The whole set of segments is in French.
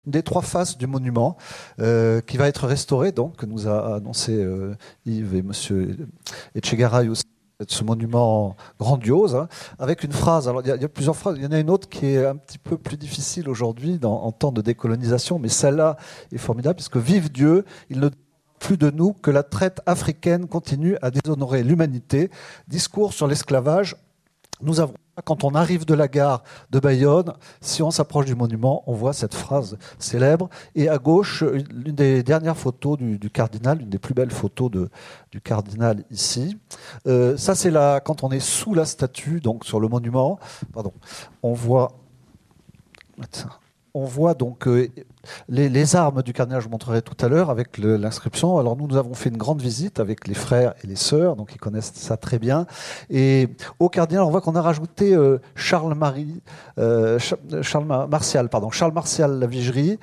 une des trois faces du monument qui va être restauré, donc, que nous a annoncé Yves et Monsieur Etchegaray aussi. Ce monument grandiose, hein, avec une phrase. Alors, il y a plusieurs phrases. Il y en a une autre qui est un petit peu plus difficile aujourd'hui en temps de décolonisation, mais celle-là est formidable, puisque vive Dieu, il ne plus de nous que la traite africaine continue à déshonorer l'humanité. Discours sur l'esclavage. Nous avons, quand on arrive de la gare de Bayonne, si on s'approche du monument, on voit cette phrase célèbre. Et à gauche, l'une des dernières photos du cardinal, une des plus belles photos du cardinal ici. Ça, c'est quand on est sous la statue, donc sur le monument. Pardon, on voit donc les armes du cardinal, je vous montrerai tout à l'heure, avec l'inscription. Alors nous avons fait une grande visite avec les frères et les sœurs, donc ils connaissent ça très bien. Et au cardinal, on voit qu'on a rajouté Charles Martial Lavigerie,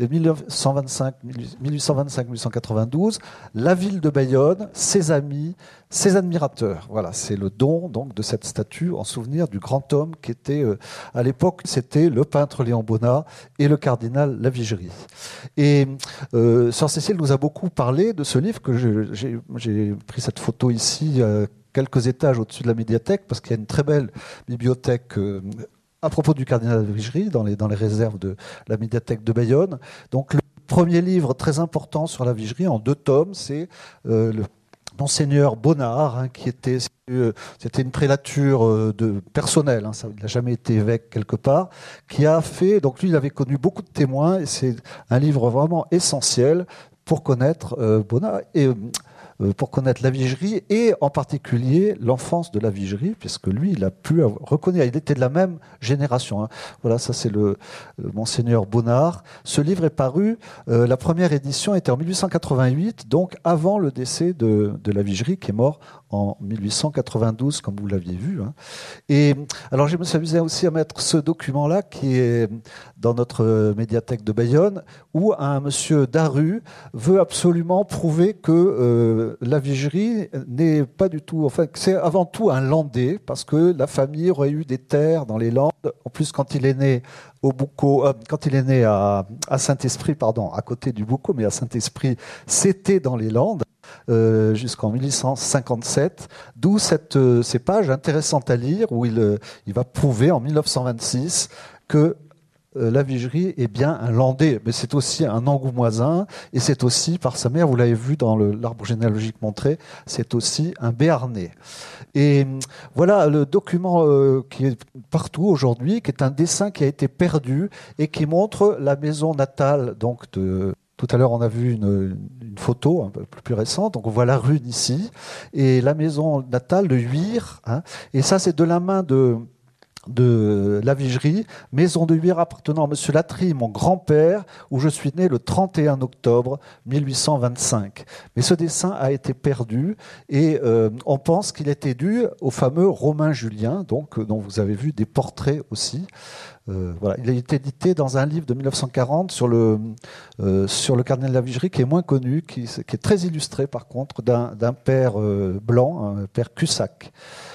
1825-1892, la ville de Bayonne, ses amis, ses admirateurs. Voilà, c'est le don donc de cette statue en souvenir du grand homme qui était, à l'époque, c'était le peintre Léon Bonnat et le cardinal Lavigerie. Et Sœur Cécile nous a beaucoup parlé de ce livre, que j'ai pris cette photo ici, quelques étages au-dessus de la médiathèque, parce qu'il y a une très belle bibliothèque à propos du cardinal Lavigerie dans les réserves de la médiathèque de Bayonne. Donc le premier livre très important sur Lavigerie, en 2 tomes, c'est le Monseigneur Bonnard, hein, qui était, c'était une prélature personnelle, hein, il n'a jamais été évêque quelque part, qui a fait, donc lui il avait connu beaucoup de témoins, et c'est un livre vraiment essentiel pour connaître Bonnard et pour connaître Lavigerie, et en particulier l'enfance de Lavigerie, puisque lui, il a pu reconnaître, il était de la même génération. Hein. Voilà, ça c'est le Monseigneur Bonnard. Ce livre est paru, la première édition était en 1888, donc avant le décès de Lavigerie, qui est mort en 1892, comme vous l'aviez vu. Hein. Et alors, je me suis amusé aussi à mettre ce document-là, qui est dans notre médiathèque de Bayonne, où un monsieur Daru veut absolument prouver que Lavigerie n'est pas du tout, enfin, c'est avant tout un Landais, parce que la famille aurait eu des terres dans les Landes. En plus, quand il est né au Boucau, quand il est né à Saint-Esprit, pardon, à côté du Boucau, mais à Saint-Esprit, c'était dans les Landes. Jusqu'en 1857, d'où ces pages intéressantes à lire où il va prouver en 1926 que Lavigerie est bien un Landais, mais c'est aussi un Angoumoisin, et c'est aussi, par sa mère, vous l'avez vu dans l'arbre généalogique montré, c'est aussi un Béarnais. Et voilà le document qui est partout aujourd'hui, qui est un dessin qui a été perdu et qui montre la maison natale donc de... Tout à l'heure, on a vu une photo un peu plus récente. Donc, on voit la rue d'ici et la maison natale de Huire. Hein, et ça, c'est de la main de Lavigerie, maison de Huire appartenant à Monsieur Latry, mon grand-père, où je suis né le 31 octobre 1825. Mais ce dessin a été perdu et on pense qu'il était dû au fameux Romain Julien, donc, dont vous avez vu des portraits aussi. Voilà. Il a été édité dans un livre de 1940 sur le cardinal Lavigerie, qui est moins connu, qui est très illustré par contre, d'un père blanc, un père Cussac.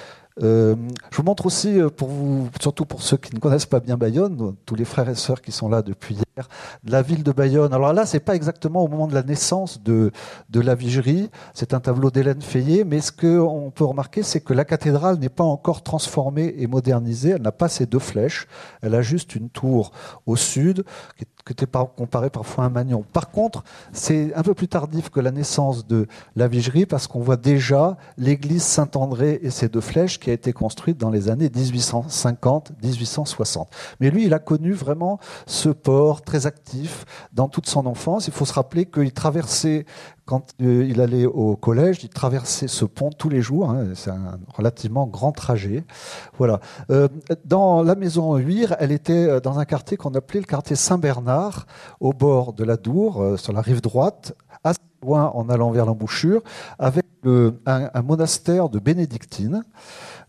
Je vous montre aussi, surtout pour ceux qui ne connaissent pas bien Bayonne, tous les frères et sœurs qui sont là depuis hier, la ville de Bayonne. Alors là, c'est pas exactement au moment de la naissance de Lavigerie, c'est un tableau d'Hélène Fayet, mais ce qu'on peut remarquer, c'est que la cathédrale n'est pas encore transformée et modernisée, elle n'a pas ces 2 flèches, elle a juste une tour au sud, qui était comparé parfois à un magnon. Par contre, c'est un peu plus tardif que la naissance de Lavigerie, parce qu'on voit déjà l'église Saint-André et ses 2 flèches, qui a été construite dans les années 1850-1860. Mais lui, il a connu vraiment ce port très actif dans toute son enfance. Il faut se rappeler qu'il traversait, quand il allait au collège, il traversait ce pont tous les jours. Hein, c'est un relativement grand trajet. Voilà. Dans la maison Huire, elle était dans un quartier qu'on appelait le quartier Saint-Bernard, au bord de la Dour, sur la rive droite, assez loin en allant vers l'embouchure, avec un monastère de bénédictines.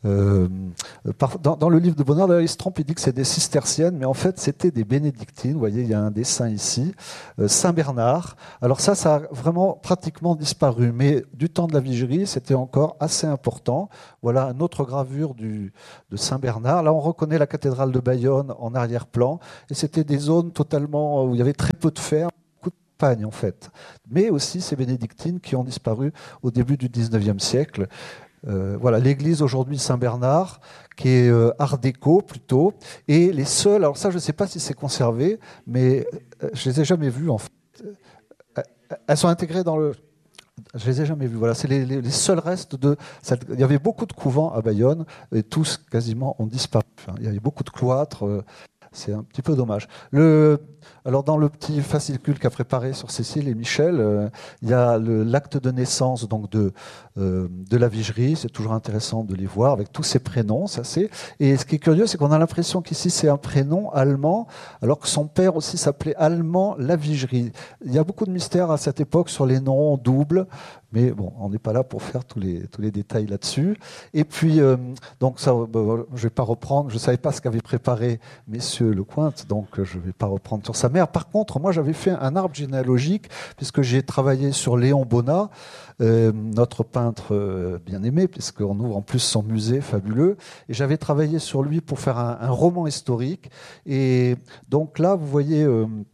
Euh, dans le livre de Bonnard, d'ailleurs, il se trompe, il dit que c'est des cisterciennes, mais en fait, c'était des bénédictines. Vous voyez, il y a un dessin ici. Saint-Bernard. Alors ça a vraiment pratiquement disparu, mais du temps de la Vigerie, c'était encore assez important. Voilà une autre gravure de Saint-Bernard. Là, on reconnaît la cathédrale de Bayonne en arrière-plan, et c'était des zones totalement où il y avait très peu de fermes, beaucoup de campagne en fait. Mais aussi ces bénédictines qui ont disparu au début du 19e siècle. Voilà, l'église aujourd'hui Saint-Bernard, qui est art déco plutôt, et les seuls, alors ça je ne sais pas si c'est conservé, mais je les ai jamais vus en fait. Elles sont intégrées dans le... Je les ai jamais vus. Voilà, c'est les seuls restes de... Il y avait beaucoup de couvents à Bayonne, et tous quasiment ont disparu. Enfin, il y avait beaucoup de cloîtres. C'est un petit peu dommage. Alors dans le petit fascicule qu'a préparé sur Cécile et Michel, il y a l'acte de naissance donc de la Vigerie. C'est toujours intéressant de les voir avec tous ces prénoms. Et ce qui est curieux, c'est qu'on a l'impression qu'ici c'est un prénom allemand, alors que son père aussi s'appelait allemand la Vigerie. Il y a beaucoup de mystères à cette époque sur les noms doubles. Mais bon, on n'est pas là pour faire tous les détails là-dessus. Et puis, donc ça, je ne vais pas reprendre. Je ne savais pas ce qu'avaient préparé messieurs Lecointe, donc je ne vais pas reprendre sur sa mère. Par contre, moi, j'avais fait un arbre généalogique, puisque j'ai travaillé sur Léon Bonnat, notre peintre bien-aimé, puisqu'on ouvre en plus son musée fabuleux. Et j'avais travaillé sur lui pour faire un roman historique. Et donc là, vous voyez...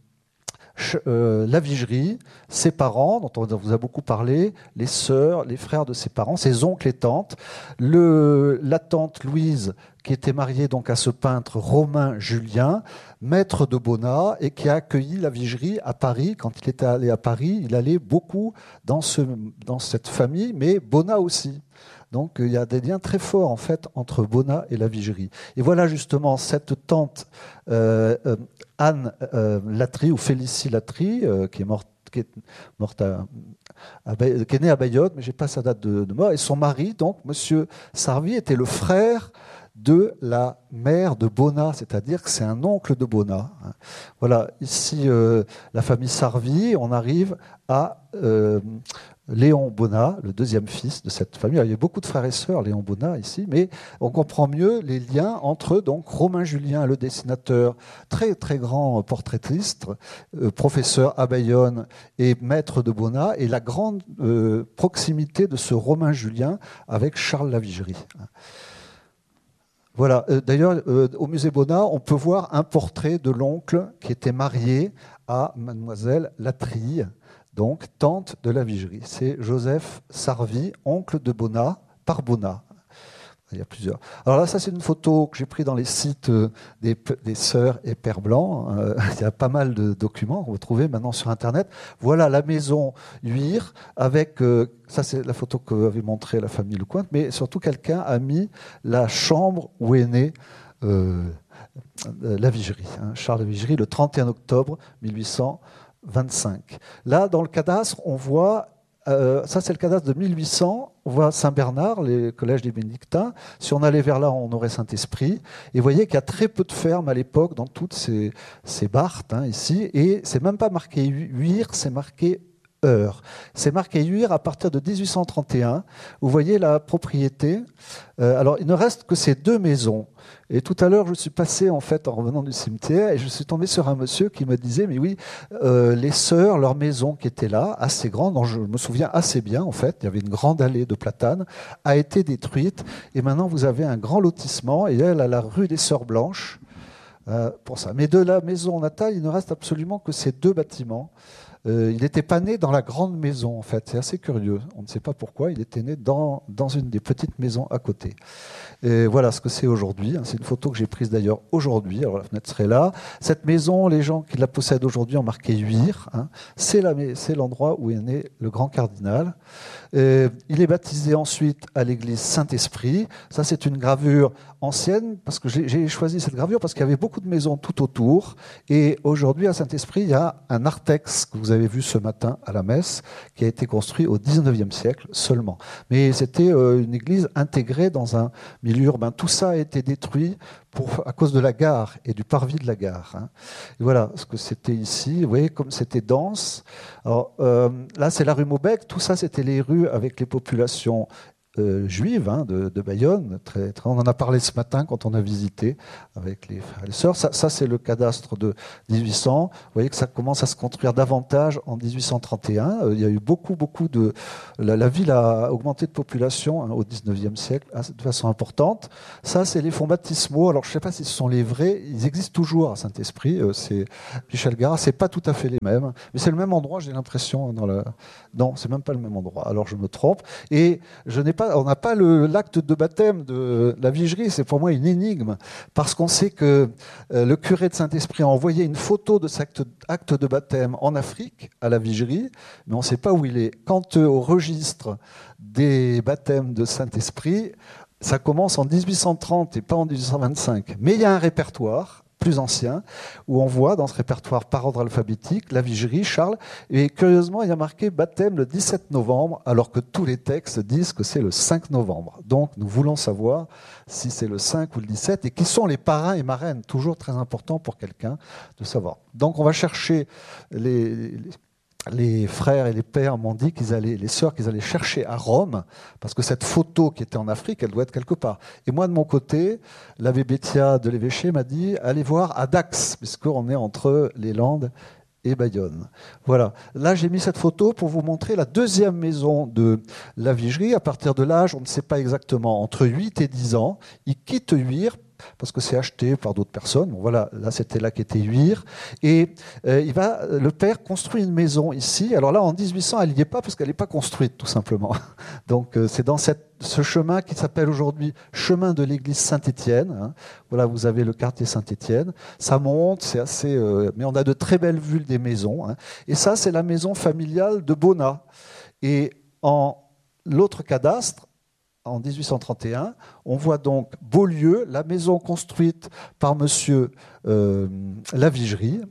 la Vigerie, ses parents, dont on vous a beaucoup parlé, les sœurs, les frères de ses parents, ses oncles et tantes, la tante Louise, qui était mariée donc à ce peintre Romain Julien, maître de Bonnat, et qui a accueilli la Vigerie à Paris. Quand il était allé à Paris, il allait beaucoup dans cette famille, mais Bonnat aussi. Donc il y a des liens très forts en fait entre Bonnat et la Vigerie. Et voilà justement cette tante Anne Latry ou Félicie Latry qui est morte qui est née à Bayonne, mais j'ai pas sa date de mort. Et son mari, donc Monsieur Sarvy, était le frère de la mère de Bonnat, c'est-à-dire que c'est un oncle de Bonnat. Voilà, ici la famille Sarvy, on arrive à Léon Bonnat, le deuxième fils de cette famille. Alors, il y a beaucoup de frères et sœurs, Léon Bonnat ici, mais on comprend mieux les liens entre donc Romain Julien, le dessinateur, très très grand portraitiste, professeur à Bayonne et maître de Bonnat, et la grande proximité de ce Romain Julien avec Charles Lavigerie. Voilà. D'ailleurs, au musée Bonnat, on peut voir un portrait de l'oncle qui était marié à mademoiselle Latry, donc tante de la Vigerie. C'est Joseph Sarvy, oncle de Bonnat, par Bonnat. Il y a plusieurs. Alors là, ça c'est une photo que j'ai prise dans les sites des sœurs et pères blancs. Il y a pas mal de documents qu'on peut trouver maintenant sur Internet. Voilà la maison Huir avec... ça c'est la photo qu'avait montrée la famille Lecointe, mais surtout quelqu'un a mis la chambre où est née la Vigerie. Charles Lavigerie, le 31 octobre 1825. Là, dans le cadastre, on voit... ça, c'est le cadastre de 1800. On voit Saint-Bernard, les collèges des Bénédictins. Si on allait vers là, on aurait Saint-Esprit. Et vous voyez qu'il y a très peu de fermes à l'époque dans toutes ces barthes ici. Et c'est même pas marqué Huir, c'est marqué Heure. C'est marqué Huir à partir de 1831. Vous voyez la propriété. Alors, il ne reste que ces deux maisons. Et tout à l'heure, je suis passé en fait en revenant du cimetière et je suis tombé sur un monsieur qui me disait mais oui, les sœurs, leur maison qui était là, assez grande, dont je me souviens assez bien en fait, il y avait une grande allée de platanes, a été détruite et maintenant vous avez un grand lotissement et elle a la rue des Sœurs Blanches pour ça. Mais de la maison natale, il ne reste absolument que ces deux bâtiments. Il n'était pas né dans la grande maison en fait, c'est assez curieux. On ne sait pas pourquoi, il était né dans une des petites maisons à côté. Et voilà ce que c'est aujourd'hui. C'est une photo que j'ai prise d'ailleurs aujourd'hui. Alors la fenêtre serait là. Cette maison, les gens qui la possèdent aujourd'hui ont marqué Huir. C'est l'endroit où est né le grand cardinal. Il est baptisé ensuite à l'église Saint-Esprit. Ça, c'est une gravure ancienne, parce que j'ai choisi cette gravure parce qu'il y avait beaucoup de maisons tout autour. Et aujourd'hui, à Saint-Esprit, il y a un narthex que vous avez vu ce matin à la messe, qui a été construit au 19e siècle seulement. Mais c'était une église intégrée dans un milieu urbain. Tout ça a été détruit à cause de la gare et du parvis de la gare. Et voilà ce que c'était ici. Vous voyez comme c'était dense. Alors, là, c'est la rue Maubec. Tout ça, c'était les rues avec les populations juive de Bayonne. On en a parlé ce matin quand on a visité avec les frères et les sœurs. Ça c'est le cadastre de 1800. Vous voyez que ça commence à se construire davantage en 1831. Il y a eu beaucoup de... La ville a augmenté de population au 19e siècle de façon importante. Ça, c'est les fonts baptismaux. Alors, je ne sais pas si ce sont les vrais. Ils existent toujours à Saint-Esprit. C'est Michel Garat. C'est pas tout à fait les mêmes. Mais c'est le même endroit, j'ai l'impression. Non, c'est même pas le même endroit. Alors, je me trompe. Et on n'a pas l'acte de baptême de la Vigerie, c'est pour moi une énigme, parce qu'on sait que le curé de Saint-Esprit a envoyé une photo de cet acte de baptême en Afrique, à la Vigerie, mais on ne sait pas où il est. Quant au registre des baptêmes de Saint-Esprit, ça commence en 1830 et pas en 1825. Mais il y a un répertoire plus ancien, où on voit dans ce répertoire par ordre alphabétique la Vigerie, Charles, et curieusement il y a marqué baptême le 17 novembre, alors que tous les textes disent que c'est le 5 novembre. Donc nous voulons savoir si c'est le 5 ou le 17, et qui sont les parrains et marraines, toujours très important pour quelqu'un de savoir. Donc on va chercher les frères et les pères m'ont dit les sœurs qu'ils allaient chercher à Rome, parce que cette photo qui était en Afrique, elle doit être quelque part. Et moi, de mon côté, l'abbé Béthia de l'Évêché m'a dit, allez voir à Dax, puisqu'on est entre les Landes et Bayonne. Voilà. Là, j'ai mis cette photo pour vous montrer la deuxième maison de la Vigerie. À partir de l'âge, on ne sait pas exactement, entre 8 et 10 ans, il quitte Huire, parce que c'est acheté par d'autres personnes. Bon, voilà, là c'était là qu'était Huire. Et le père construit une maison ici. Alors là, en 1800, elle n'y est pas parce qu'elle n'est pas construite, tout simplement. Donc c'est dans ce chemin qui s'appelle aujourd'hui chemin de l'église Saint-Étienne. Voilà, vous avez le quartier Saint-Étienne. Ça monte, c'est assez... mais on a de très belles vues des maisons. Et ça, c'est la maison familiale de Bonnat. Et en l'autre cadastre, en 1831, on voit donc Beaulieu, la maison construite par monsieur Lavigerie,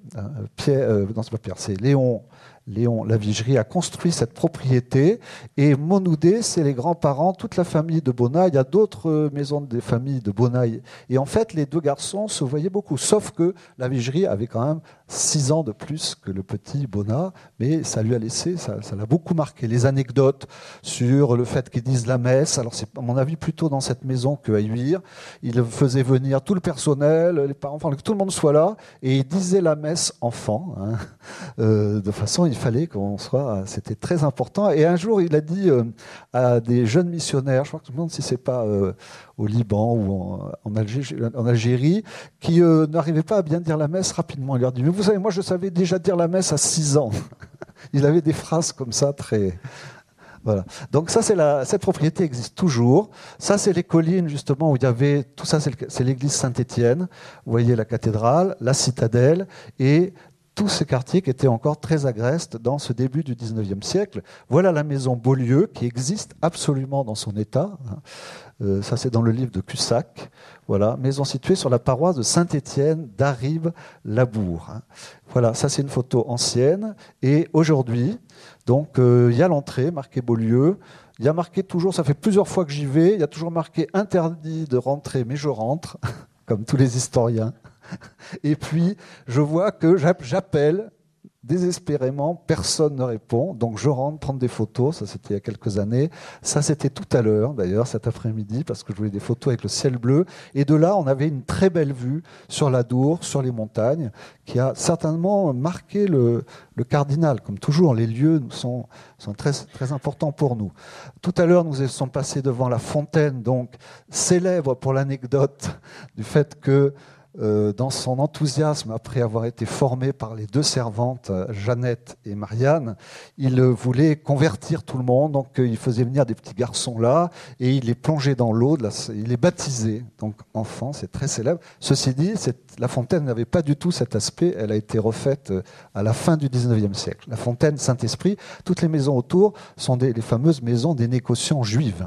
non c'est pas Pierre, c'est Léon Lavigerie a construit cette propriété, et Monoudet, c'est les grands-parents, toute la famille de Bonnat. Il y a d'autres maisons des familles de Bonnat, et en fait les deux garçons se voyaient beaucoup, sauf que Lavigerie avait quand même 6 ans de plus que le petit Bonnat, mais ça lui a laissé, ça l'a beaucoup marqué. Les anecdotes sur le fait qu'ils disent la messe, alors c'est à mon avis plutôt dans cette maison qu'à Huire, il faisait venir tout le personnel, les parents, enfin que tout le monde soit là, et il disait la messe enfant, de façon, il fallait qu'on soit, c'était très important. Et un jour, il a dit à des jeunes missionnaires, je crois que je me demande si c'est pas au Liban ou en Algérie, qui n'arrivaient pas à bien dire la messe rapidement. Il leur dit, mais vous savez, moi je savais déjà dire la messe à 6 ans. Il avait des phrases comme ça très... Voilà. Donc ça, cette propriété existe toujours. Ça, c'est les collines justement où il y avait tout ça. C'est l'église Saint-Étienne. Vous voyez la cathédrale, la citadelle et tous ces quartiers qui étaient encore très agrestes dans ce début du 19e siècle. Voilà la maison Beaulieu qui existe absolument dans son état. Ça, c'est dans le livre de Cussac. Voilà, maison située sur la paroisse de Saint-Étienne d'Arives-Labour. Voilà, ça c'est une photo ancienne. Et aujourd'hui, donc il y a l'entrée marquée Beaulieu. Il y a marqué toujours, ça fait plusieurs fois que j'y vais, il y a toujours marqué interdit de rentrer, mais je rentre, comme tous les historiens. Et puis, je vois que j'appelle désespérément, personne ne répond. Donc, je rentre prendre des photos. Ça, c'était il y a quelques années. Ça, c'était tout à l'heure, d'ailleurs, cet après-midi, parce que je voulais des photos avec le ciel bleu. Et de là, on avait une très belle vue sur la Dour, sur les montagnes, qui a certainement marqué le cardinal. Comme toujours, les lieux sont très, très importants pour nous. Tout à l'heure, nous sommes passés devant la fontaine, donc célèbre pour l'anecdote du fait que dans son enthousiasme, après avoir été formé par les deux servantes, Jeannette et Marianne, il voulait convertir tout le monde. Donc il faisait venir des petits garçons là et il les plongeait dans l'eau, il les baptisait. Donc enfants, c'est très célèbre. Ceci dit, la fontaine n'avait pas du tout cet aspect. Elle a été refaite à la fin du 19e siècle. La fontaine Saint-Esprit, toutes les maisons autour sont les fameuses maisons des négociants juifs.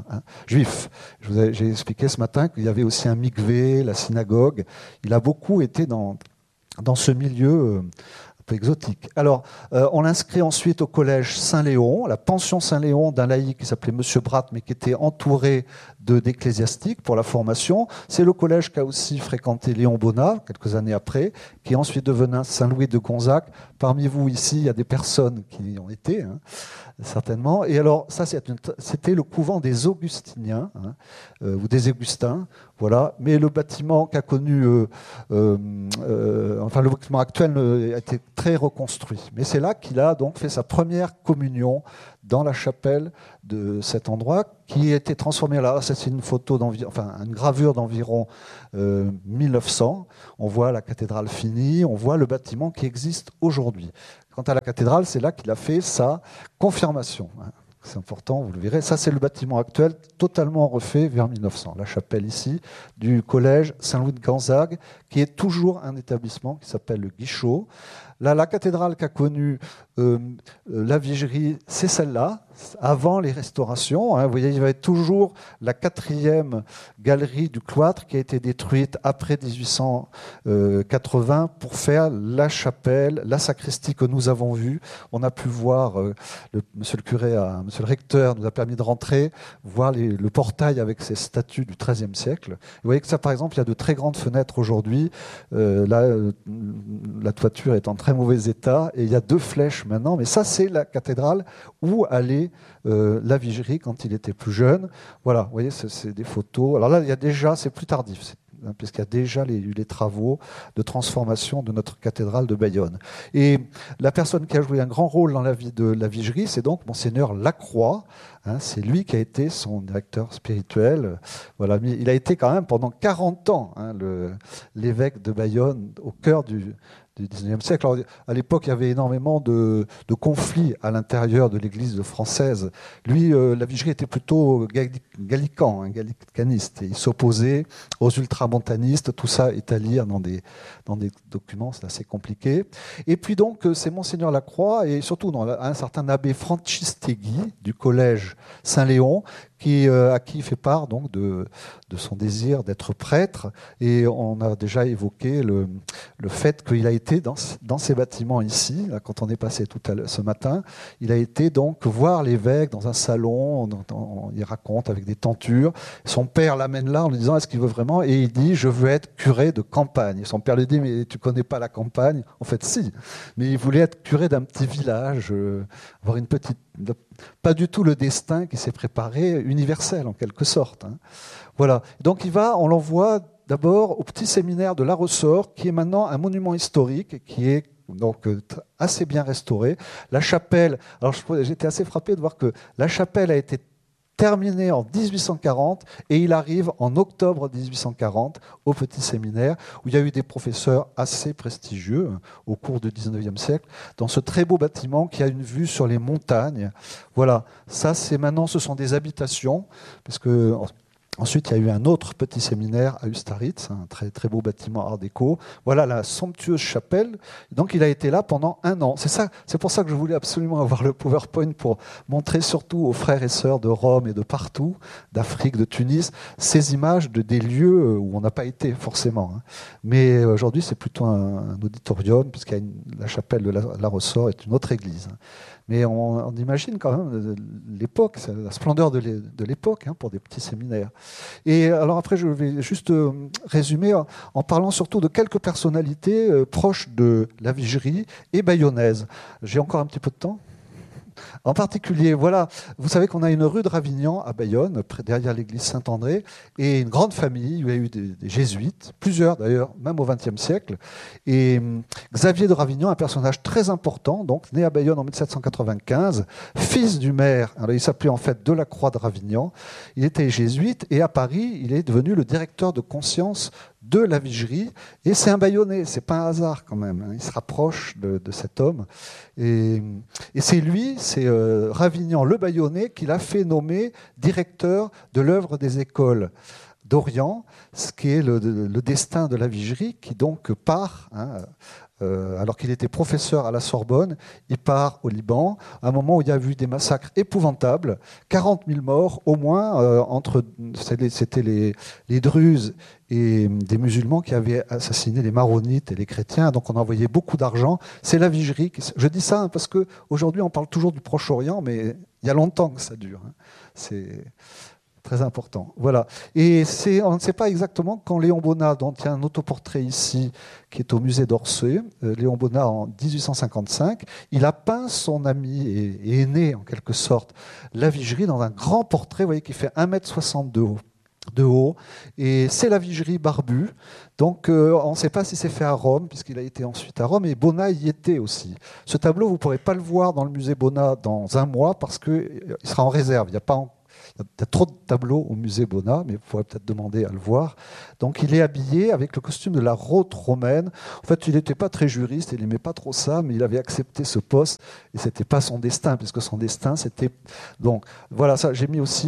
J'ai expliqué ce matin qu'il y avait aussi un mikvé, la synagogue. Il a beaucoup été dans ce milieu peu exotique. Alors, on l'inscrit ensuite au collège Saint-Léon, la pension Saint-Léon d'un laïc qui s'appelait Monsieur Bratt, mais qui était entouré d'ecclésiastiques pour la formation. C'est le collège qu'a aussi fréquenté Léon Bonnat, quelques années après, qui est ensuite devenu Saint-Louis de Gonzague. Parmi vous ici, il y a des personnes qui y ont été, hein, certainement. Et alors, ça, c'était le couvent des Augustiniens, hein, ou des Augustins, voilà. Mais le bâtiment qu'a connu, enfin le bâtiment actuel a été très reconstruit. Mais c'est là qu'il a donc fait sa première communion dans la chapelle de cet endroit, qui a été transformé. Là, c'est une photo une gravure d'environ 1900. On voit la cathédrale finie, on voit le bâtiment qui existe aujourd'hui. Quant à la cathédrale, c'est là qu'il a fait sa confirmation. C'est important, vous le verrez. Ça, c'est le bâtiment actuel, totalement refait vers 1900. La chapelle ici, du collège Saint-Louis de Gonzague, qui est toujours un établissement qui s'appelle le Guichot. Là, la cathédrale qu'a connue la Vigerie, c'est celle-là, avant les restaurations. Hein. Vous voyez, il y avait toujours la 4e galerie du cloître qui a été détruite après 1880 pour faire la chapelle, la sacristie que nous avons vue. On a pu voir, monsieur le curé, monsieur le recteur nous a permis de rentrer, voir le portail avec ses statues du XIIIe siècle. Vous voyez que ça, par exemple, il y a de très grandes fenêtres aujourd'hui. Là, la toiture est en très mauvais état et il y a 2 flèches maintenant, mais ça c'est la cathédrale où allait la Vigerie quand il était plus jeune. Voilà, vous voyez, c'est des photos. Alors là, il y a déjà, c'est plus tardif, puisqu'il y a déjà eu les travaux de transformation de notre cathédrale de Bayonne. Et la personne qui a joué un grand rôle dans la vie de la Vigerie, c'est donc Monseigneur Lacroix. Hein, c'est lui qui a été son directeur spirituel. Voilà, il a été quand même pendant 40 ans l'évêque de Bayonne au cœur du XIXe siècle. Alors, à l'époque, il y avait énormément de conflits à l'intérieur de l'Église française. Lui, la Vigerie était plutôt gallican, gallicaniste. Et il s'opposait aux ultramontanistes. Tout ça est à lire dans des documents, c'est assez compliqué. Et puis donc, c'est Monseigneur Lacroix et surtout un certain abbé Francistegui du collège Saint-Léon, à qui il fait part donc de son désir d'être prêtre. Et on a déjà évoqué le fait qu'il a été dans ces bâtiments ici, là, quand on est passé tout à l'heure ce matin, il a été donc voir l'évêque dans un salon, il raconte avec des tentures. Son père l'amène là en lui disant est-ce qu'il veut vraiment, et il dit je veux être curé de campagne. Et son père lui dit mais tu connais pas la campagne. En fait si, mais il voulait être curé d'un petit village, avoir une petite, pas du tout le destin qui s'est préparé, universel en quelque sorte. Hein. Voilà. Donc on l'envoie d'abord au petit séminaire de La Ressort, qui est maintenant un monument historique, qui est donc assez bien restauré. La chapelle, alors j'étais assez frappé de voir que la chapelle a été terminée en 1840 et il arrive en octobre 1840 au petit séminaire où il y a eu des professeurs assez prestigieux au cours du 19e siècle dans ce très beau bâtiment qui a une vue sur les montagnes. Voilà, ça c'est maintenant, ce sont des habitations parce que ensuite, il y a eu un autre petit séminaire à Ustaritz, un très, très beau bâtiment art déco. Voilà la somptueuse chapelle. Donc, il a été là pendant 1 an. C'est pour ça que je voulais absolument avoir le PowerPoint pour montrer surtout aux frères et sœurs de Rome et de partout, d'Afrique, de Tunis, ces images des lieux où on n'a pas été forcément. Hein. Mais aujourd'hui, c'est plutôt un auditorium, puisqu'il y a la chapelle de la Ressort est une autre église. Mais on imagine quand même l'époque, la splendeur de l'époque pour des petits séminaires. Et alors après, je vais juste résumer en parlant surtout de quelques personnalités proches de la Vigerie et bayonnaise. J'ai encore un petit peu de temps ? En particulier, voilà, vous savez qu'on a une rue de Ravignan à Bayonne, derrière l'église Saint-André, et une grande famille, il y a eu des jésuites, plusieurs d'ailleurs, même au XXe siècle. Et Xavier de Ravignan, un personnage très important, donc né à Bayonne en 1795, fils du maire, alors il s'appelait en fait Delacroix de Ravignan, il était jésuite, et à Paris, il est devenu le directeur de conscience de la Vigerie, et c'est un Bayonnais, c'est pas un hasard quand même, hein. Il se rapproche de cet homme, et c'est lui, c'est Ravignan le Bayonnais, qui l'a fait nommer directeur de l'œuvre des écoles d'Orient, ce qui est le destin de la Vigerie, qui donc part alors qu'il était professeur à la Sorbonne. Il part au Liban, à un moment où il y a eu des massacres épouvantables, 40 000 morts au moins, c'était les Druzes et des musulmans qui avaient assassiné les maronites et les chrétiens, donc on envoyait beaucoup d'argent. C'est la vigerie. Je dis ça parce qu'aujourd'hui on parle toujours du Proche-Orient, mais il y a longtemps que ça dure. C'est très important. Voilà. Et on ne sait pas exactement quand Léon Bonnat, dont il y a un autoportrait ici, qui est au musée d'Orsay, Léon Bonnat en 1855, il a peint son ami et aîné, en quelque sorte, la Vigerie dans un grand portrait, vous voyez, qui fait 1,60 m de haut. Et c'est la Vigerie Barbu. Donc on ne sait pas si c'est fait à Rome, puisqu'il a été ensuite à Rome, et Bonnat y était aussi. Ce tableau, vous ne pourrez pas le voir dans le musée Bonnat dans un mois, parce qu'il sera en réserve. Il n'y a pas Il y a trop de tableaux au musée Bonnat, mais vous pourrez peut-être demander à le voir. Donc il est habillé avec le costume de la rote romaine. En fait, il n'était pas très juriste, il n'aimait pas trop ça, mais il avait accepté ce poste et ce n'était pas son destin, puisque son destin c'était... Donc voilà, ça, j'ai mis aussi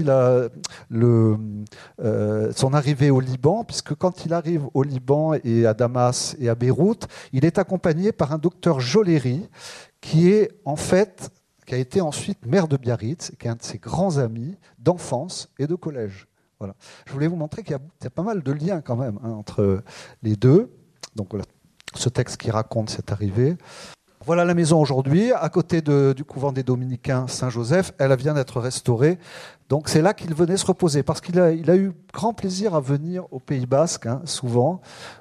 son arrivée au Liban, puisque quand il arrive au Liban et à Damas et à Beyrouth, il est accompagné par un docteur Joléry, qui est en fait... qui a été ensuite maire de Biarritz, qui est un de ses grands amis d'enfance et de collège. Voilà. Je voulais vous montrer qu'il y a pas mal de liens quand même entre les deux. Donc voilà, ce texte qui raconte cette arrivée. Voilà la maison aujourd'hui, à côté du couvent des Dominicains Saint-Joseph. Elle vient d'être restaurée. Donc c'est là qu'il venait se reposer, parce qu'il a eu grand plaisir à venir au Pays Basque, souvent.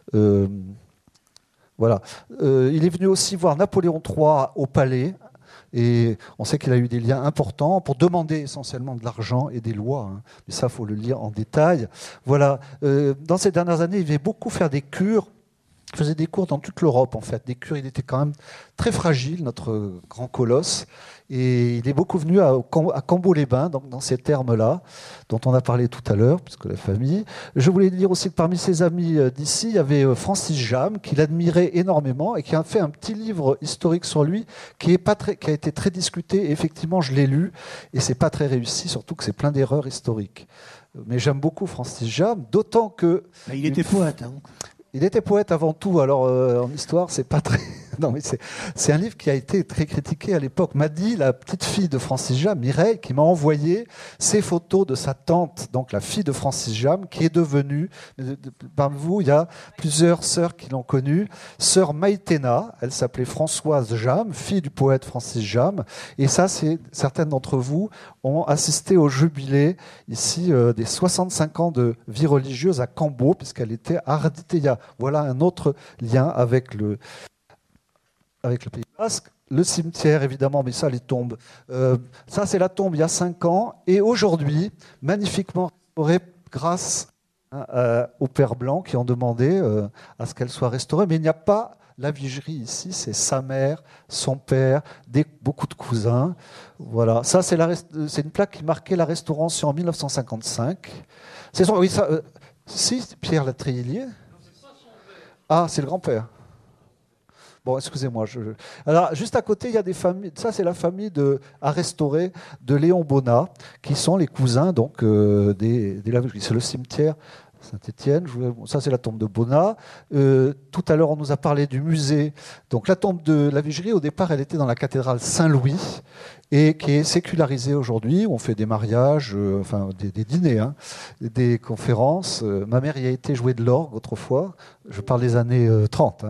Voilà. Il est venu aussi voir Napoléon III au palais. Et on sait qu'il a eu des liens importants pour demander essentiellement de l'argent et des lois. Mais ça, il faut le lire en détail. Voilà. Dans ces dernières années, il venait beaucoup faire des cures. Il faisait des cours dans toute l'Europe, en fait. Des cures, il était quand même très fragile, notre grand colosse. Et il est beaucoup venu à Cambo-les-Bains, donc dans ces termes-là, dont on a parlé tout à l'heure, puisque la famille. Je voulais dire aussi que parmi ses amis d'ici, il y avait Francis Jammes, qu'il admirait énormément et qui a fait un petit livre historique sur lui qui a été très discuté. Et effectivement, je l'ai lu et c'est pas très réussi, surtout que c'est plein d'erreurs historiques. Mais j'aime beaucoup Francis Jammes, d'autant que... Il était poète. Il était poète avant tout, alors en histoire, c'est pas très... Non, mais c'est un livre qui a été très critiqué à l'époque. M'a dit la petite fille de Francis Jammes, Mireille, qui m'a envoyé ces photos de sa tante, donc la fille de Francis Jammes, qui est devenue, parmi vous, il y a plusieurs sœurs qui l'ont connue, sœur Maïtena, elle s'appelait Françoise Jammes, fille du poète Francis Jammes, et ça, certaines d'entre vous ont assisté au jubilé, ici, des 65 ans de vie religieuse à Cambo, puisqu'elle était à Arditeia. Voilà un autre lien avec le Pays Basque. Le cimetière, évidemment, mais ça, les tombes. Ça, c'est la tombe il y a 5 ans. Et aujourd'hui, magnifiquement restaurée grâce aux Pères Blancs qui ont demandé à ce qu'elle soit restaurée. Mais il n'y a pas la Vigerie ici, c'est sa mère, son père, beaucoup de cousins. Voilà. Ça, c'est une plaque qui marquait la restauration en 1955. Si, Pierre Latreillier. Ah, c'est le grand-père. Bon, excusez-moi. Alors, juste à côté, il y a des familles. Ça, c'est la famille à restaurer de Léon Bonnat, qui sont les cousins donc des Lavigerie. C'est le cimetière Saint-Étienne. Ça, c'est la tombe de Bonnat. Tout à l'heure, on nous a parlé du musée. Donc, la tombe de la Vigerie, au départ, elle était dans la cathédrale Saint-Louis et qui est sécularisée aujourd'hui. On fait des mariages, des dîners, des conférences. Ma mère y a été jouer de l'orgue autrefois. Je parle des années 30.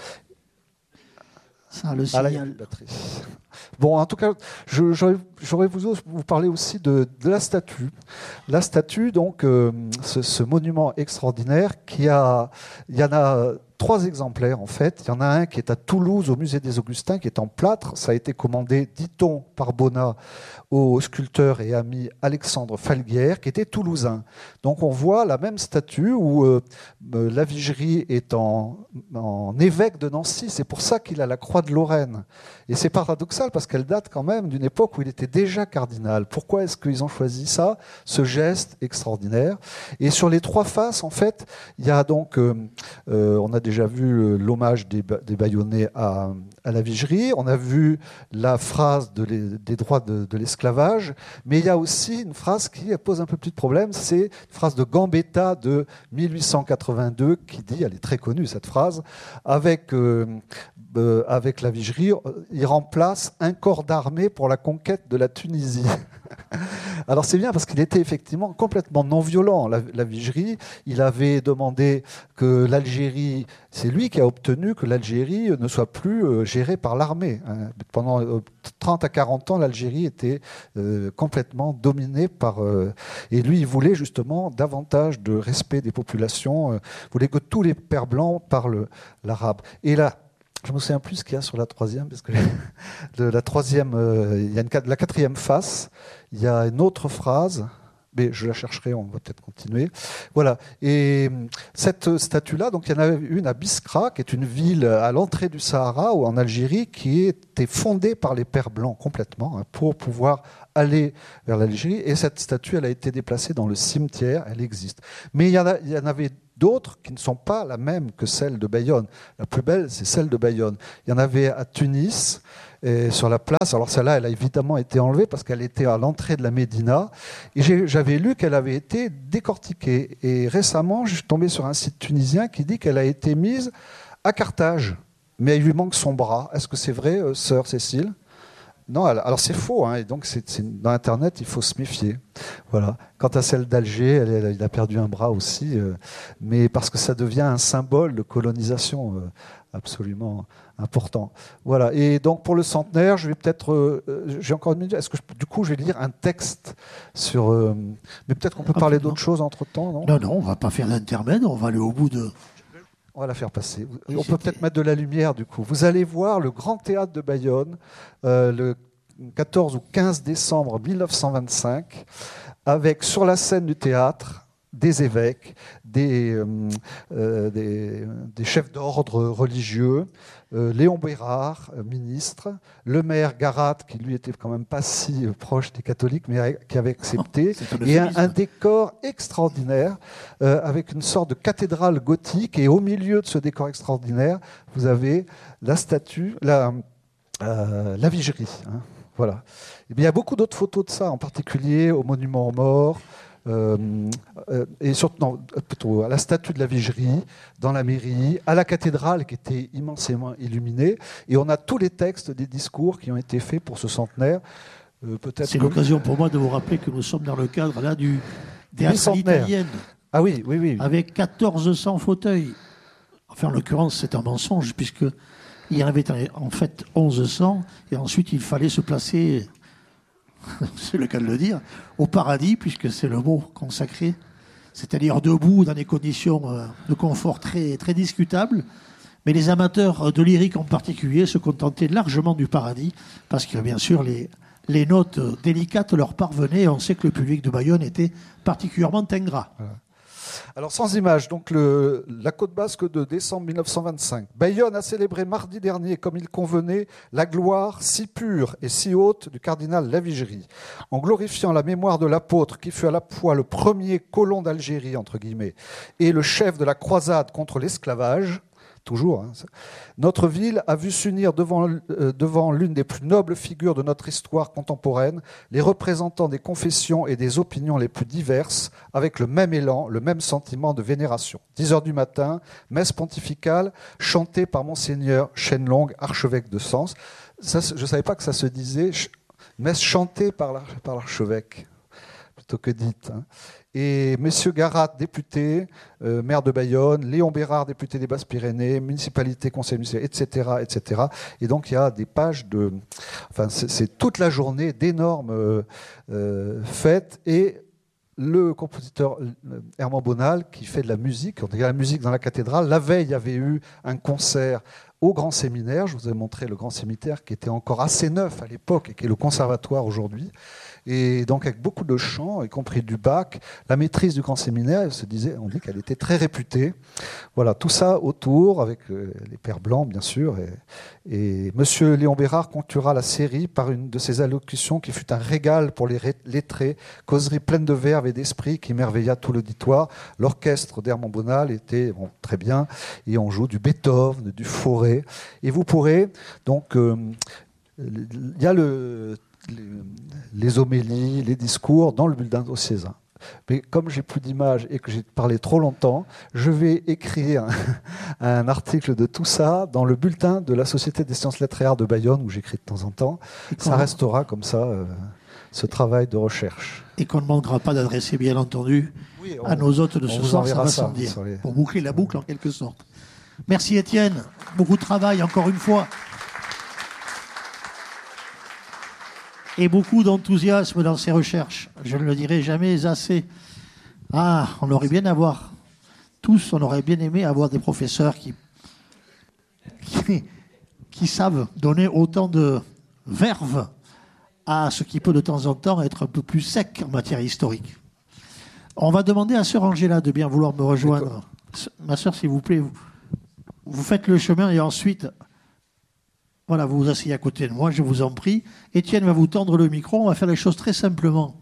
Ça, le signal. Bon, en tout cas, j'aurais voulu vous parler aussi de la statue. La statue, donc, ce monument extraordinaire il y en a 3 exemplaires, en fait. Il y en a un qui est à Toulouse, au musée des Augustins, qui est en plâtre. Ça a été commandé, dit-on, par Bonnat au sculpteur et ami Alexandre Falguière, qui était toulousain. Donc on voit la même statue où la Vigerie est en évêque de Nancy. C'est pour ça qu'il a la croix de Lorraine. Et c'est paradoxal parce qu'elle date quand même d'une époque où il était déjà cardinal. Pourquoi est-ce qu'ils ont choisi ça, ce geste extraordinaire? Et sur les 3 faces, en fait, il y a donc, on a déjà vu l'hommage des Bayonnais à la Vigerie, on a vu la phrase des droits de l'esclavage, mais il y a aussi une phrase qui pose un peu plus de problème, c'est une phrase de Gambetta de 1882 qui dit, elle est très connue cette phrase, avec la Vigerie, il remplace un corps d'armée pour la conquête de la Tunisie. Alors c'est bien parce qu'il était effectivement complètement non violent, la Vigerie. Il avait demandé que l'Algérie, c'est lui qui a obtenu que l'Algérie ne soit plus gérée par l'armée. Pendant 30 à 40 ans, l'Algérie était complètement dominée par... et lui, il voulait justement davantage de respect des populations, voulait que tous les pères blancs parlent l'arabe. Et là, je me souviens plus ce qu'il y a sur la troisième, parce que la troisième, il y a la quatrième face, il y a une autre phrase, mais je la chercherai, on va peut-être continuer. Voilà. Et cette statue-là, donc il y en a une à Biskra, qui est une ville à l'entrée du Sahara, ou en Algérie, qui était fondée par les Pères blancs complètement, pour pouvoir aller vers l'Algérie. Et cette statue, elle a été déplacée dans le cimetière, elle existe. Mais il y en avait d'autres qui ne sont pas la même que celle de Bayonne. La plus belle, c'est celle de Bayonne. Il y en avait à Tunis, et sur la place. Alors celle-là, elle a évidemment été enlevée parce qu'elle était à l'entrée de la Médina. Et j'avais lu qu'elle avait été décortiquée. Et récemment, je suis tombé sur un site tunisien qui dit qu'elle a été mise à Carthage. Mais il lui manque son bras. Est-ce que c'est vrai, sœur Cécile ? Non, alors c'est faux, hein, et donc dans Internet, il faut se méfier. Voilà. Quant à celle d'Alger, il a perdu un bras aussi, mais parce que ça devient un symbole de colonisation absolument important. Voilà. Et donc pour le centenaire, je vais peut-être, j'ai encore une minute. Est-ce que du coup, je vais lire un texte sur, mais peut-être qu'on peut parler d'autre chose entre temps, non ? Non, on va pas faire d'intermède, on va aller au bout de. On va la faire passer. Oui, on peut peut-être mettre de la lumière, du coup. Vous allez voir le Grand Théâtre de Bayonne, le 14 ou 15 décembre 1925, avec sur la scène du théâtre des évêques, des chefs d'ordre religieux, Léon Bérard, ministre, le maire Garat, qui lui était quand même pas si proche des catholiques, mais qui avait accepté, et un décor extraordinaire, avec une sorte de cathédrale gothique, et au milieu de ce décor extraordinaire, vous avez la statue, la Vigerie. Hein, voilà. Et bien, il y a beaucoup d'autres photos de ça, en particulier au monument aux morts, et surtout, plutôt à la statue de la Vigerie, dans la mairie, à la cathédrale qui était immensément illuminée. Et on a tous les textes des discours qui ont été faits pour ce centenaire. C'est l'occasion pour moi de vous rappeler que nous sommes dans le cadre là, des Halles italiennes. Ah oui, oui, oui. Avec 1400 fauteuils. Enfin, en l'occurrence, c'est un mensonge, puisqu'il y en avait en fait 1100, et ensuite il fallait se placer... c'est le cas de le dire, au paradis, puisque c'est le mot consacré, c'est-à-dire debout dans des conditions de confort très, très discutables. Mais les amateurs de lyrique en particulier se contentaient largement du paradis, parce que bien sûr les notes délicates leur parvenaient, et on sait que le public de Bayonne était particulièrement ingrat. Voilà. Alors sans image, donc la Côte Basque de décembre 1925. Bayonne a célébré mardi dernier, comme il convenait, la gloire si pure et si haute du cardinal Lavigerie, en glorifiant la mémoire de l'apôtre qui fut à la fois le premier colon d'Algérie, entre guillemets, et le chef de la croisade contre l'esclavage. Toujours. Hein. Notre ville a vu s'unir devant l'une des plus nobles figures de notre histoire contemporaine, les représentants des confessions et des opinions les plus diverses, avec le même élan, le même sentiment de vénération. 10h du matin, messe pontificale, chantée par Monseigneur Chênelong, archevêque de Sens. Ça, je ne savais pas que ça se disait, messe chantée par l'archevêque, plutôt que dite. Hein. Et M. Garat, député, maire de Bayonne, Léon Bérard, député des Basses-Pyrénées, municipalité, conseil municipal, etc., etc. Et donc il y a des pages de... Enfin, c'est toute la journée d'énormes fêtes. Et le compositeur Herman Bonal, qui fait de la musique, on dit la musique dans la cathédrale. La veille, il y avait eu un concert au Grand Séminaire. Je vous ai montré le Grand Séminaire qui était encore assez neuf à l'époque et qui est le conservatoire aujourd'hui. Et donc avec beaucoup de chants, y compris du Bach. La maîtrise du Grand Séminaire, on dit qu'elle était très réputée. Voilà, tout ça autour, avec les pères blancs, bien sûr. Et Monsieur Léon Bérard conclura la série par une de ses allocutions qui fut un régal pour les lettrés, causerie pleine de verve et d'esprit qui émerveilla tout l'auditoire. L'orchestre d'Hermann Bonal était très bien, et on joue du Beethoven, du Fauré. Et vous pourrez, donc, il y a les homélies, les discours dans le bulletin diocésain. Mais comme j'ai plus d'images et que j'ai parlé trop longtemps, je vais écrire un article de tout ça dans le bulletin de la Société des sciences lettres et arts de Bayonne, où j'écris de temps en temps. Ça restera comme ça, ce travail de recherche. Et qu'on ne manquera pas d'adresser, bien entendu, à nos hôtes de ce soir, ça va sans dire, pour boucler la boucle en quelque sorte. Merci Étienne, beaucoup de travail encore une fois. Et beaucoup d'enthousiasme dans ces recherches. Je ne le dirai jamais assez. On aurait bien on aurait bien aimé avoir des professeurs qui savent donner autant de verve à ce qui peut de temps en temps être un peu plus sec en matière historique. On va demander à sœur Angela de bien vouloir me rejoindre. D'accord. Ma sœur, s'il vous plaît, vous faites le chemin et ensuite... Voilà, vous vous asseyez à côté de moi, je vous en prie. Étienne va vous tendre le micro, on va faire les choses très simplement.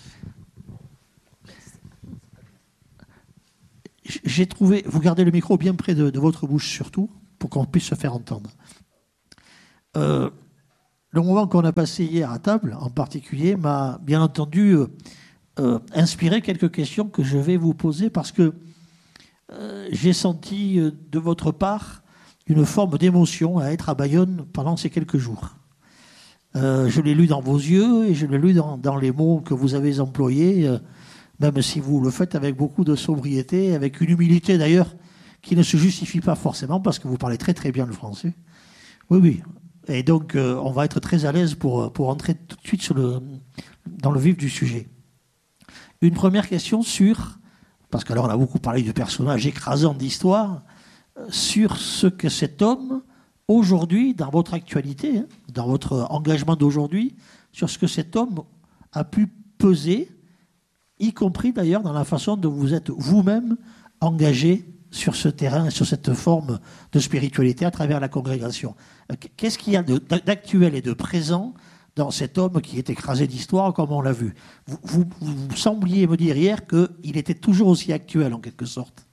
J'ai trouvé, vous gardez le micro bien près de votre bouche surtout, pour qu'on puisse se faire entendre. Le moment qu'on a passé hier à table, en particulier, m'a bien entendu inspiré quelques questions que je vais vous poser, parce que j'ai senti de votre part une forme d'émotion à être à Bayonne pendant ces quelques jours. Je l'ai lu dans vos yeux et je l'ai lu dans les mots que vous avez employés, même si vous le faites avec beaucoup de sobriété, avec une humilité d'ailleurs qui ne se justifie pas forcément parce que vous parlez très très bien le français. Oui, oui. Et donc on va être très à l'aise pour entrer tout de suite dans le vif du sujet. Une première question parce qu'alors on a beaucoup parlé de personnages écrasants d'histoire, sur ce que cet homme, aujourd'hui, dans votre actualité, dans votre engagement d'aujourd'hui, sur ce que cet homme a pu peser, y compris d'ailleurs dans la façon dont vous êtes vous-même engagé sur ce terrain, sur cette forme de spiritualité à travers la congrégation. Qu'est-ce qu'il y a d'actuel et de présent dans cet homme qui est écrasé d'histoire, comme on l'a vu? Vous sembliez me dire hier qu'il était toujours aussi actuel, en quelque sorte.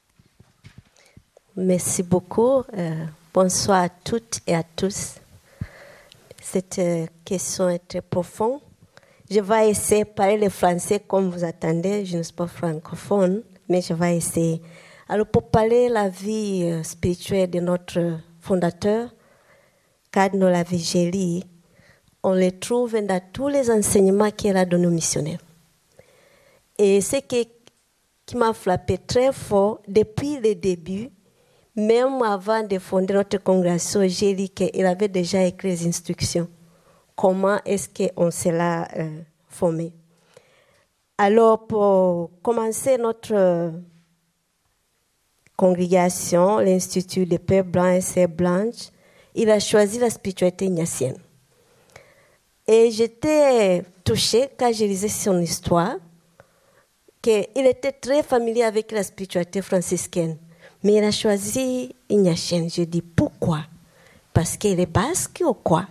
Merci beaucoup. Bonsoir à toutes et à tous. Cette question est très profonde. Je vais essayer de parler le français comme vous attendez. Je ne suis pas francophone, mais je vais essayer. Alors, pour parler de la vie spirituelle de notre fondateur, Cardinal Lavigérie, on le trouve dans tous les enseignements qu'il a donnés aux missionnaires. Et ce qui m'a frappé très fort depuis le début, même avant de fonder notre congrégation, j'ai dit qu'il avait déjà écrit les instructions. Comment est-ce qu'on se l'a formé? Alors, pour commencer notre congrégation, l'Institut des Pères Blancs et Sœurs Blanches, il a choisi la spiritualité ignatienne. Et j'étais touchée quand je lisais son histoire, qu'il était très familier avec la spiritualité franciscaine. Mais il a choisi ignatienne. Je dis, pourquoi? Parce qu'il est basque ou quoi?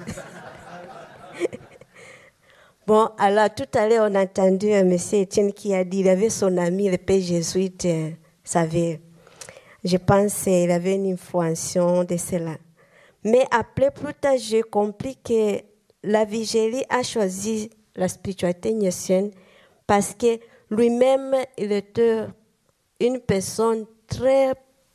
Bon, alors tout à l'heure, on a entendu M. Étienne qui a dit qu'il avait son ami, le père jésuite, savait. Je pense qu'il avait une influence de cela. Mais après, plus tard, j'ai compris que Lavigérie a choisi la spiritualité ignatienne parce que lui-même, il était une personne très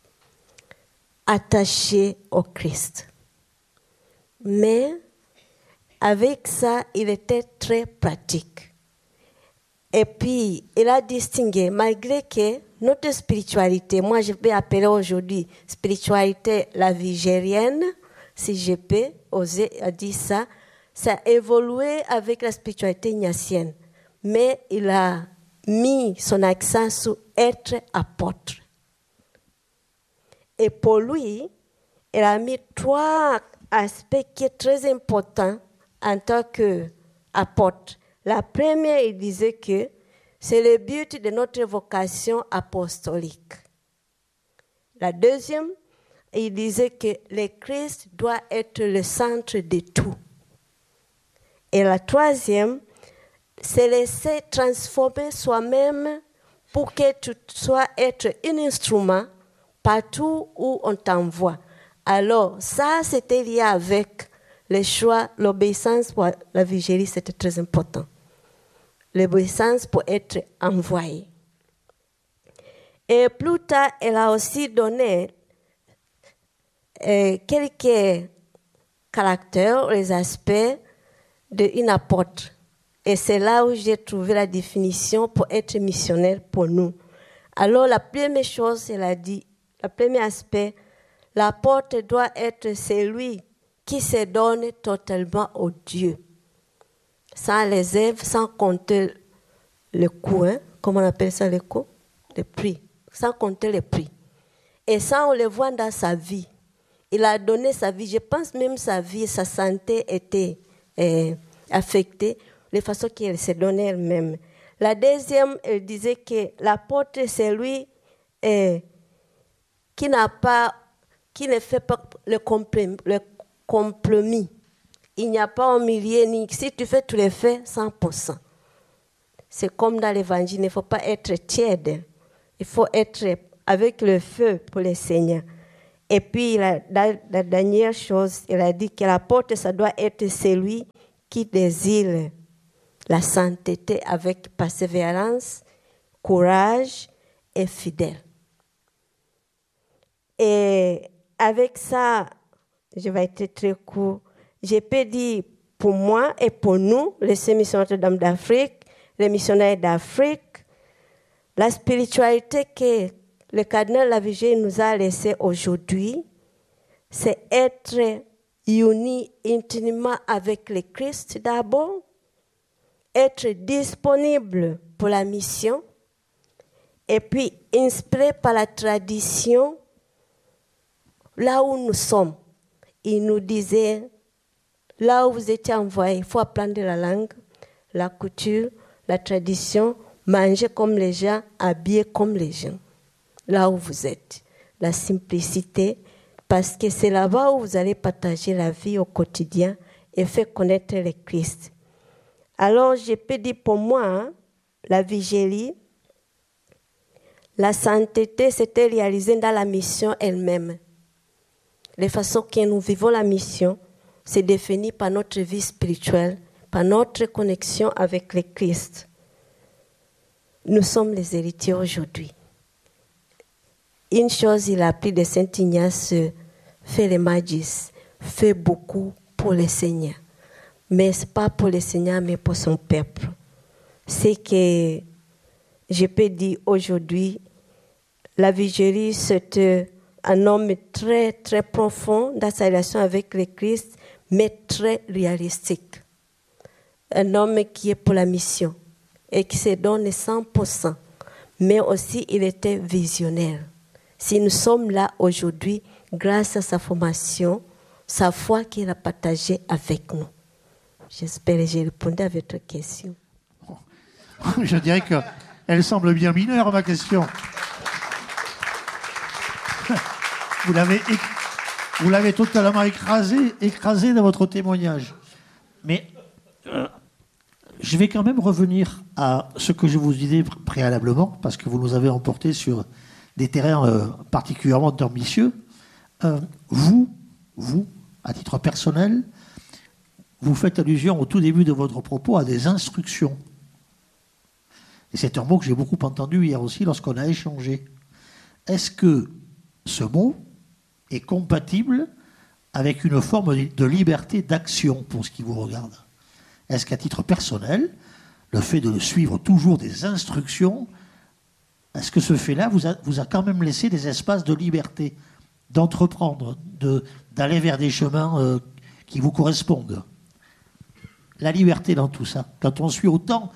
attaché au Christ. Mais avec ça, il était très pratique. Et puis, il a distingué, malgré que notre spiritualité, moi je peux appeler aujourd'hui spiritualité lavigérienne, si je peux oser dire ça, ça a évolué avec la spiritualité ignatienne. Mais il a mis son accent sur être apôtre. Et pour lui, elle a mis 3 aspects qui sont très importants en tant qu'apôtre. La première, il disait que c'est le but de notre vocation apostolique. La deuxième, il disait que le Christ doit être le centre de tout. Et la troisième, c'est laisser transformer soi-même pour que tu sois être un instrument partout où on t'envoie. Alors, ça, c'était lié avec le choix, l'obéissance pour la vigélie, c'était très important. L'obéissance pour être envoyé. Et plus tard, elle a aussi donné quelques caractères, les aspects d'une apôtre. Et c'est là où j'ai trouvé la définition pour être missionnaire pour nous. Alors, la première chose, elle a dit, le premier aspect, l'apôtre doit être celui qui se donne totalement au Dieu. Sans les œuvres, sans compter le coût, comment on appelle ça le coût? Le prix. Sans compter le prix. Et ça, on le voit dans sa vie. Il a donné sa vie. Je pense même sa vie, sa santé était affectée de façon qu'elle s'est donnée elle-même. La deuxième, elle disait que l'apôtre, c'est lui qui ne fait pas le compromis. Il n'y a pas un milieu, ni si tu fais, tu le fais 100%. C'est comme dans l'évangile, il ne faut pas être tiède. Il faut être avec le feu pour le Seigneur. Et puis, la dernière chose, il a dit que l'apôtre, ça doit être celui qui désire la sainteté avec persévérance, courage et fidèle. Et avec ça, je vais être très court. Je peux dire pour moi et pour nous, les missionnaires d'Homme d'Afrique, les missionnaires d'Afrique, la spiritualité que le cardinal Lavigée nous a laissée aujourd'hui, c'est être unis intimement avec le Christ d'abord, être disponible pour la mission, et puis inspiré par la tradition, là où nous sommes. Il nous disait, là où vous étiez envoyés, il faut apprendre la langue, la couture, la tradition, manger comme les gens, habiller comme les gens. Là où vous êtes. La simplicité, parce que c'est là-bas où vous allez partager la vie au quotidien et faire connaître le Christ. Alors, je peux dire pour moi, la vigélie, la sainteté, c'était réalisé dans la mission elle-même. La façon que nous vivons la mission, c'est défini par notre vie spirituelle, par notre connexion avec le Christ. Nous sommes les héritiers aujourd'hui. Une chose, il a appris de Saint Ignace, fait les magis, fait beaucoup pour le Seigneur. Mais ce n'est pas pour le Seigneur, mais pour son peuple. C'est que je peux dire aujourd'hui, la vigélie, c'est un homme très, très profond dans sa relation avec le Christ, mais très réalistique. Un homme qui est pour la mission et qui se donne 100%. Mais aussi, il était visionnaire. Si nous sommes là aujourd'hui, grâce à sa formation, sa foi qu'il a partagée avec nous. J'espère que j'ai répondu à votre question. Je dirais qu'elle semble bien mineure, ma question. Vous l'avez totalement écrasé dans votre témoignage. Mais je vais quand même revenir à ce que je vous disais préalablement, parce que vous nous avez emporté sur des terrains particulièrement ambitieux. Vous, à titre personnel, vous faites allusion au tout début de votre propos à des instructions. Et c'est un mot que j'ai beaucoup entendu hier aussi lorsqu'on a échangé. Est-ce que ce mot est compatible avec une forme de liberté d'action pour ce qui vous regarde? Est-ce qu'à titre personnel, le fait de suivre toujours des instructions, est-ce que ce fait-là vous a quand même laissé des espaces de liberté, d'entreprendre, d'aller vers des chemins qui vous correspondent? La liberté dans tout ça, quand on suit autant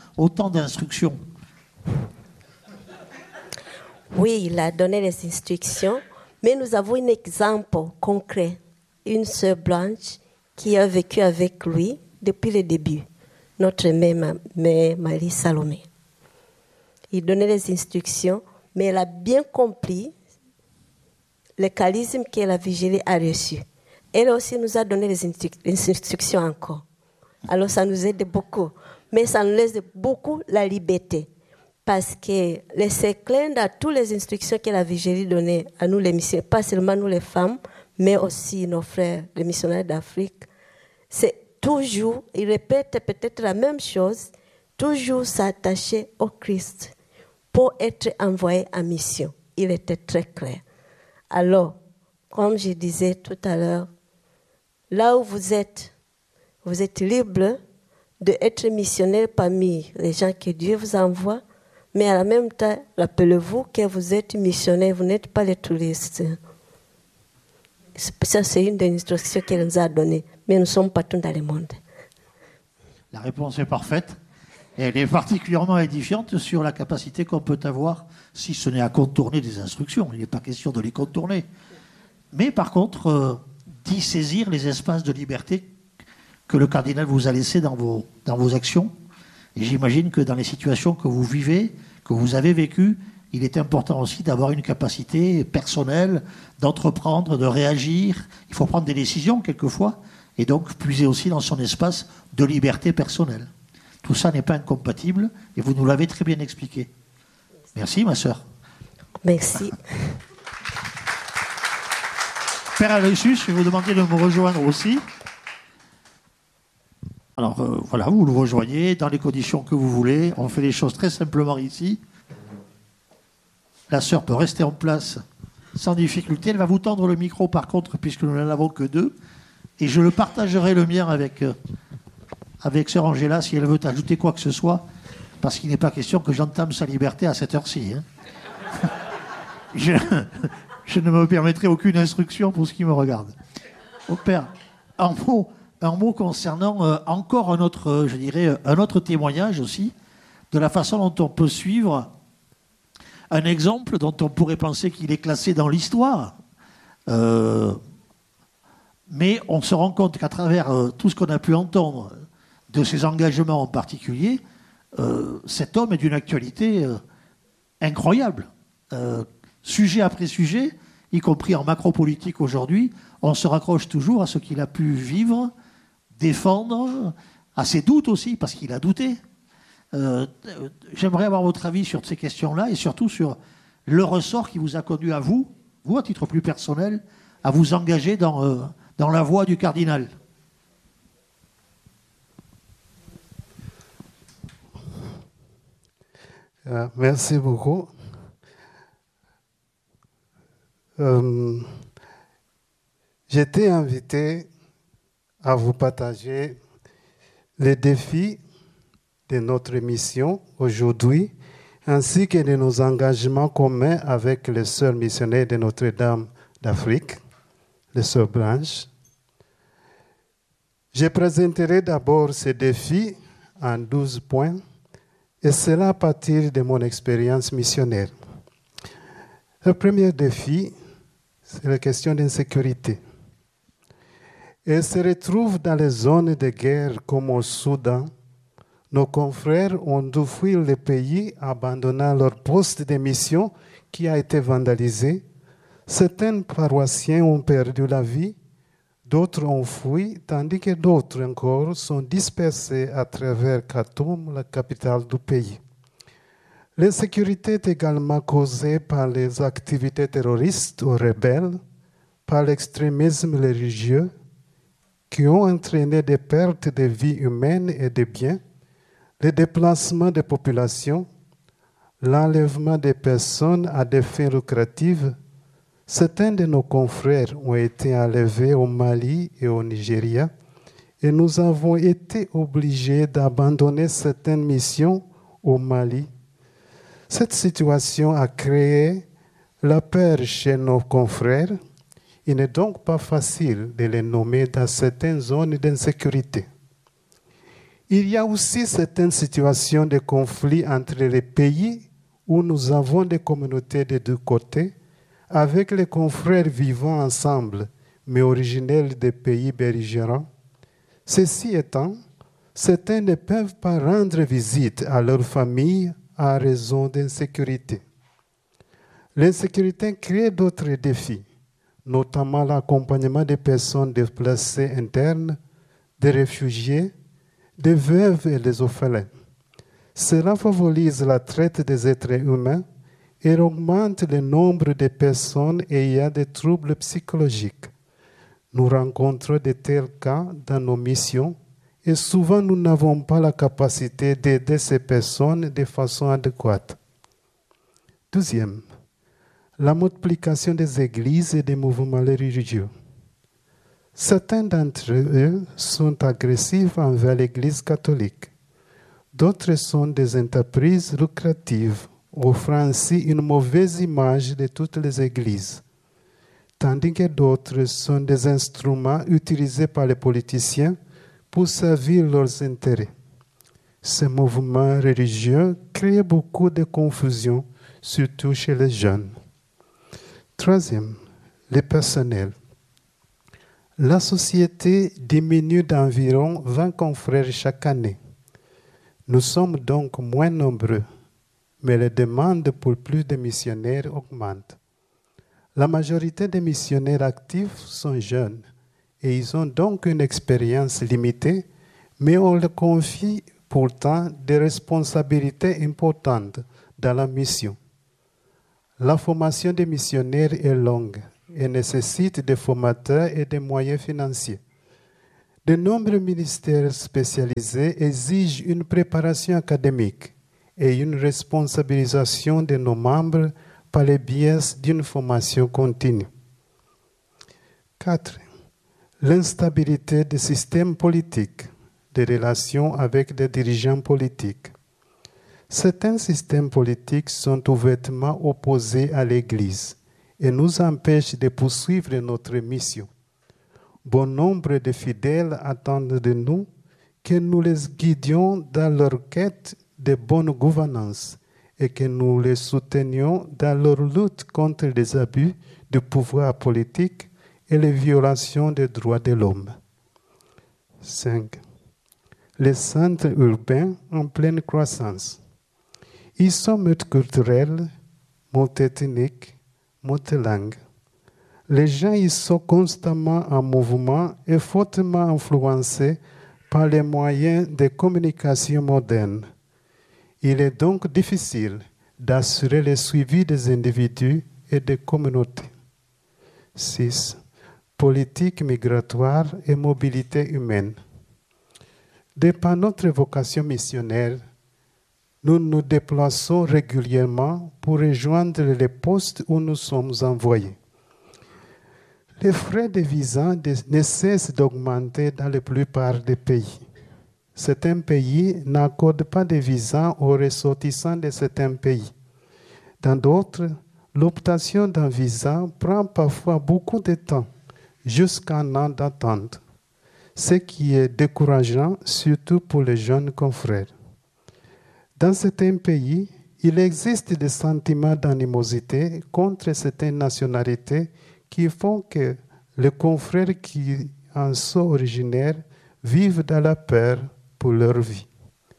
d'instructions. Oui, il a donné les instructions, Mais nous avons un exemple concret, une sœur blanche qui a vécu avec lui depuis le début, notre mère Marie Salomé. Il donnait les instructions, mais elle a bien compris le charisme que la Vigélie a reçu. Elle aussi nous a donné les instructions encore. Alors ça nous aide beaucoup. Mais ça nous laisse beaucoup la liberté. Parce que laisser clin à toutes les instructions que la Vigélie donnait à nous les missionnaires, pas seulement nous les femmes, mais aussi nos frères, les missionnaires d'Afrique, c'est toujours, ils répètent peut-être la même chose, toujours s'attacher au Christ pour être envoyé en mission. Il était très clair. Alors, comme je disais tout à l'heure, là où vous êtes libre d'être missionnaire parmi les gens que Dieu vous envoie, mais à la même temps, rappelez-vous que vous êtes missionnaire, vous n'êtes pas les touristes. Ça, c'est une des instructions qu'elle nous a données, mais nous sommes partout dans le monde. La réponse est parfaite. Et elle est particulièrement édifiante sur la capacité qu'on peut avoir, si ce n'est à contourner des instructions. Il n'est pas question de les contourner. Mais par contre, d'y saisir les espaces de liberté que le cardinal vous a laissés dans vos actions. Et j'imagine que dans les situations que vous vivez, que vous avez vécues, il est important aussi d'avoir une capacité personnelle, d'entreprendre, de réagir. Il faut prendre des décisions quelquefois, et donc puiser aussi dans son espace de liberté personnelle. Tout ça n'est pas incompatible, et vous nous l'avez très bien expliqué. Merci, ma sœur. Merci. Père Aloysius, je vais vous demander de me rejoindre aussi. Alors, voilà, vous le rejoignez dans les conditions que vous voulez. On fait les choses très simplement ici. La sœur peut rester en place sans difficulté. Elle va vous tendre le micro, par contre, puisque nous n'en avons que deux. Et je le partagerai le mien avec sœur Angela, si elle veut ajouter quoi que ce soit, parce qu'il n'est pas question que j'entame sa liberté à cette heure-ci. Hein. Je ne me permettrai aucune instruction pour ce qui me regarde. Au Père, un mot concernant encore un autre témoignage aussi, de la façon dont on peut suivre un exemple dont on pourrait penser qu'il est classé dans l'histoire. Mais on se rend compte qu'à travers tout ce qu'on a pu entendre de ses engagements en particulier, cet homme est d'une actualité incroyable. Sujet après sujet, y compris en macro-politique aujourd'hui, on se raccroche toujours à ce qu'il a pu vivre, défendre, à ses doutes aussi, parce qu'il a douté. J'aimerais avoir votre avis sur ces questions-là et surtout sur le ressort qui vous a conduit à vous à titre plus personnel, à vous engager dans la voie du cardinal. Merci beaucoup. J'étais invité à vous partager les défis de notre mission aujourd'hui, ainsi que de nos engagements communs avec les sœurs missionnaires de Notre-Dame d'Afrique, les sœurs blanches. Je présenterai d'abord ces défis en 12 points, et cela à partir de mon expérience missionnaire. Le premier défi, c'est la question d'insécurité. Elle se retrouve dans les zones de guerre comme au Soudan. Nos confrères ont dû fuir le pays, abandonnant leur poste de mission qui a été vandalisé. Certains paroissiens ont perdu la vie, d'autres ont fui, tandis que d'autres encore sont dispersés à travers Khartoum, la capitale du pays. L'insécurité est également causée par les activités terroristes ou rebelles, par l'extrémisme religieux, qui ont entraîné des pertes de vies humaines et de biens, le déplacement des populations, l'enlèvement des personnes à des fins lucratives. Certains de nos confrères ont été enlevés au Mali et au Nigeria, et nous avons été obligés d'abandonner certaines missions au Mali. Cette situation a créé la peur chez nos confrères. Il n'est donc pas facile de les nommer dans certaines zones d'insécurité. Il y a aussi certaines situations de conflit entre les pays où nous avons des communautés des deux côtés, avec les confrères vivant ensemble, mais originels des pays belligérants. Ceci étant, certains ne peuvent pas rendre visite à leur famille à raison d'insécurité. L'insécurité crée d'autres défis, notamment l'accompagnement des personnes déplacées internes, des réfugiés, des veuves et des orphelins. Cela favorise la traite des êtres humains et augmente le nombre de personnes ayant des troubles psychologiques. Nous rencontrons de tels cas dans nos missions et souvent nous n'avons pas la capacité d'aider ces personnes de façon adéquate. Deuxième, la multiplication des églises et des mouvements religieux. Certains d'entre eux sont agressifs envers l'Église catholique. D'autres sont des entreprises lucratives, offrant ainsi une mauvaise image de toutes les églises, tandis que d'autres sont des instruments utilisés par les politiciens pour servir leurs intérêts. Ces mouvements religieux créent beaucoup de confusion, surtout chez les jeunes. Troisième, le personnel. La société diminue d'environ 20 confrères chaque année. Nous sommes donc moins nombreux, mais les demandes pour plus de missionnaires augmentent. La majorité des missionnaires actifs sont jeunes et ils ont donc une expérience limitée, mais on leur confie pourtant des responsabilités importantes dans la mission. La formation des missionnaires est longue et nécessite des formateurs et des moyens financiers. De nombreux ministères spécialisés exigent une préparation académique et une responsabilisation de nos membres par le biais d'une formation continue. 4. L'instabilité des systèmes politiques, des relations avec des dirigeants politiques. Certains systèmes politiques sont ouvertement opposés à l'Église et nous empêchent de poursuivre notre mission. Bon nombre de fidèles attendent de nous que nous les guidions dans leur quête de bonne gouvernance et que nous les soutenions dans leur lutte contre les abus du pouvoir politique et les violations des droits de l'homme. 5. Les centres urbains en pleine croissance. Ils sont multiculturels, multiethniques, multilingues. Les gens y sont constamment en mouvement et fortement influencés par les moyens de communication modernes. Il est donc difficile d'assurer le suivi des individus et des communautés. 6. Politique migratoire et mobilité humaine. De par notre vocation missionnaire, nous nous déplaçons régulièrement pour rejoindre les postes où nous sommes envoyés. Les frais de visa ne cessent d'augmenter dans la plupart des pays. Certains pays n'accordent pas de visa aux ressortissants de certains pays. Dans d'autres, l'obtention d'un visa prend parfois beaucoup de temps, jusqu'à un an d'attente, ce qui est décourageant, surtout pour les jeunes confrères. Dans certains pays, il existe des sentiments d'animosité contre certaines nationalités qui font que les confrères qui en sont originaires vivent dans la peur pour leur vie.